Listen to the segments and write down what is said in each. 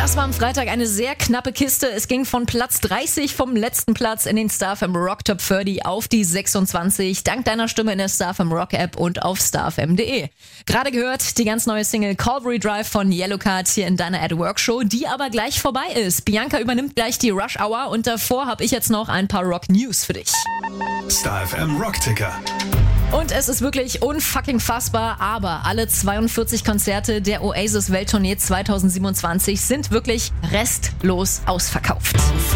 Das war am Freitag eine sehr knappe Kiste. Es ging von Platz 30 vom letzten Platz in den StarFM Rock Top 30 auf die 26, dank deiner Stimme in der StarFM Rock App und auf starfm.de. Gerade gehört die ganz neue Single Calvary Drive von Yellowcard hier in deiner At Work Show, die aber gleich vorbei ist. Bianca übernimmt gleich die Rush Hour und davor habe ich jetzt noch ein paar Rock News für dich. StarFM Rock Ticker. Und es ist wirklich unfucking fassbar, aber alle 42 Konzerte der Oasis Welttournee 2027 sind wirklich restlos ausverkauft.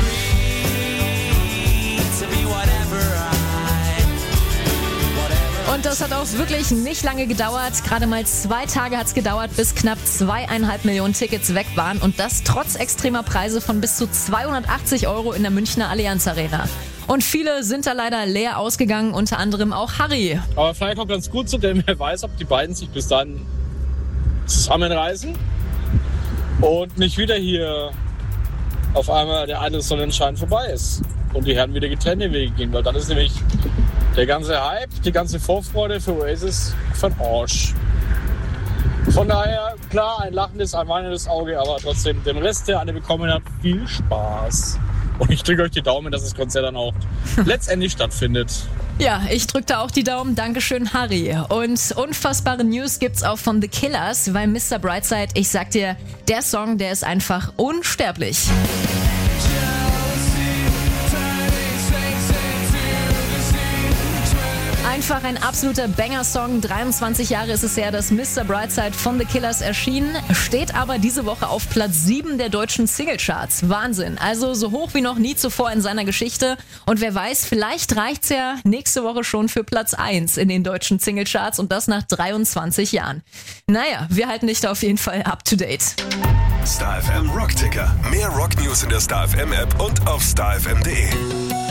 Und das hat auch wirklich nicht lange gedauert. Gerade mal 2 Tage hat es gedauert, bis knapp 2,5 Millionen Tickets weg waren. Und das trotz extremer Preise von bis zu 280 € in der Münchner Allianz Arena. Und viele sind da leider leer ausgegangen, unter anderem auch Harry. Aber vielleicht auch ganz gut so, denn wer weiß, ob die beiden sich bis dann zusammenreißen und nicht wieder hier auf einmal der eine Sonnenschein vorbei ist und die Herren wieder getrennte Wege gehen, weil dann ist nämlich der ganze Hype, die ganze Vorfreude für Oasis von Arsch. Von daher, klar, ein lachendes, ein weinendes Auge, aber trotzdem dem Rest, der alle bekommen hat, viel Spaß. Und ich drücke euch die Daumen, dass das Konzert dann auch letztendlich stattfindet. Ja, ich drücke da auch die Daumen. Dankeschön, Harry. Und unfassbare News gibt's auch von The Killers, weil Mr. Brightside, ich sag dir, der Song, der ist einfach unsterblich. Einfach ein absoluter Banger-Song. 23 Jahre ist es her, dass Mr. Brightside von The Killers erschien, steht aber diese Woche auf Platz 7 der deutschen Singlecharts. Wahnsinn. Also so hoch wie noch nie zuvor in seiner Geschichte. Und wer weiß, vielleicht reicht's ja nächste Woche schon für Platz 1 in den deutschen Singlecharts und das nach 23 Jahren. Naja, wir halten dich da auf jeden Fall up to date. StarFM Rock Ticker. Mehr Rock News in der StarFM App und auf starfm.de.